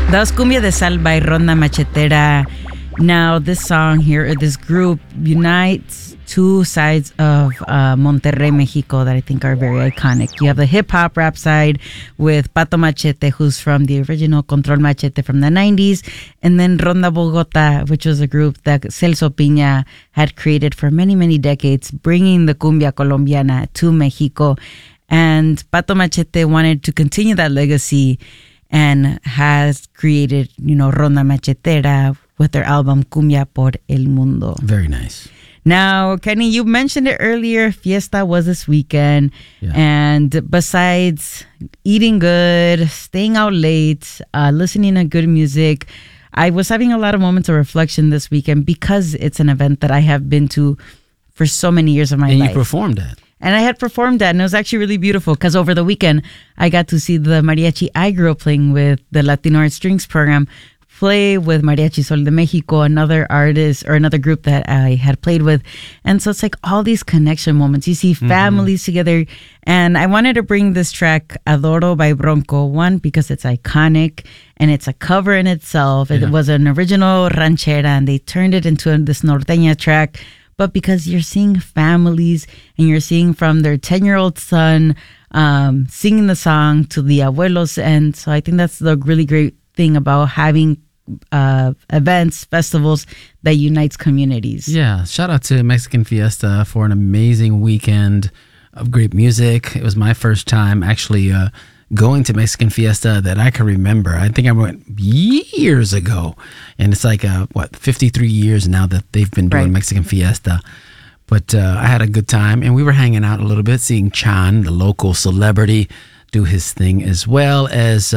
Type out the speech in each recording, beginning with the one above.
That was Cumbia de Sal by Ronda Machetera. Now, this song here, or this group, unites two sides of Monterrey, Mexico that I think are very iconic. You have the hip-hop rap side with Pato Machete, who's from the original Control Machete from the 90s, and then Ronda Bogota, which was a group that Celso Piña had created for many, many decades, bringing the cumbia colombiana to Mexico. And Pato Machete wanted to continue that legacy and has created, Ronda Machetera with their album Cumbia por el Mundo. Very nice. Now, Kenny, you mentioned it earlier. Fiesta was this weekend. Yeah. And besides eating good, staying out late, listening to good music, I was having a lot of moments of reflection this weekend because it's an event that I have been to for so many years of my life. And you performed at. And I had performed that, and it was actually really beautiful because over the weekend, I got to see the mariachi I grew up playing with, the Latino Art Strings program, play with Mariachi Sol de Mexico, another artist or another group that I had played with. And so it's like all these connection moments. You see families together. And I wanted to bring this track, Adoro by Bronco, one, because it's iconic and it's a cover in itself. It was an original ranchera and they turned it into this norteña track. But because you're seeing families and you're seeing from their 10-year-old son singing the song to the abuelos. And so I think that's the really great thing about having events, festivals that unites communities. Yeah, shout out to Mexican Fiesta for an amazing weekend of great music. It was my first time actually going to Mexican Fiesta that I can remember. I think I went years ago, and it's like 53 years now that they've been doing Mexican Fiesta. But I had a good time, and we were hanging out a little bit, seeing Chan, the local celebrity, do his thing, as well as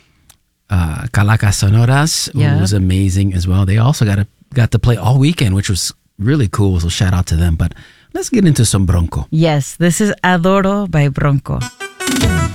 Calacas Sonoras, who was amazing as well. They also got to play all weekend, which was really cool, so shout out to them. But let's get into some Bronco. Yes, this is Adoro by Bronco.